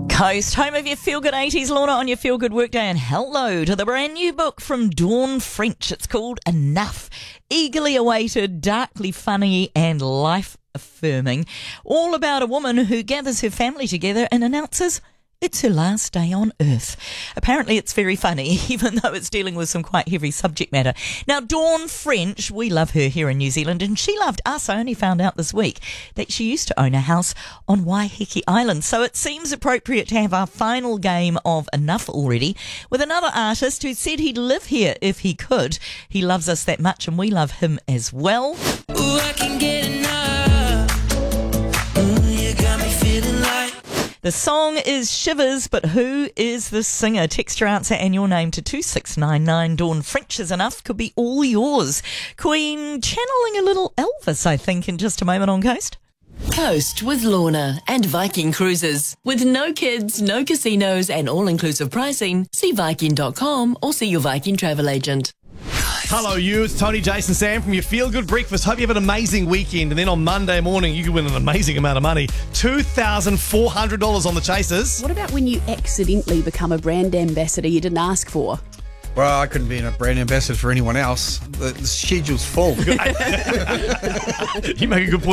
Coast, home of your Feel Good 80s, Lorna on your Feel Good Workday, and hello to the brand new book from Dawn French. It's called Enough. Eagerly awaited, darkly funny and life-affirming. All about a woman who gathers her family together and announces it's her last day on Earth. Apparently it's very funny, even though it's dealing with some quite heavy subject matter. Now, Dawn French, we love her here in New Zealand, and she loved us. I only found out this week that she used to own a house on Waiheke Island. So it seems appropriate to have our final game of Enough already with another artist who said he'd live here if he could. He loves us that much, and we love him as well. Ooh, I can get enough. Ooh, you got me feeling like. The song is Shivers, but who is the singer? Text your answer and your name to 2699. Dawn French is Enough could be all yours. Queen channeling a little Elvis, I think, in just a moment on Coast. Coast with Lorna and Viking Cruises. With no kids, no casinos and all-inclusive pricing, see Viking.com or see your Viking travel agent. Hello, you. It's Tony, Jason, Sam from your Feel Good Breakfast. Hope you have an amazing weekend. And then on Monday morning, you can win an amazing amount of money. $2,400 on the Chasers. What about when you accidentally become a brand ambassador you didn't ask for? Well, I couldn't be a brand ambassador for anyone else. The schedule's full. You make a good point.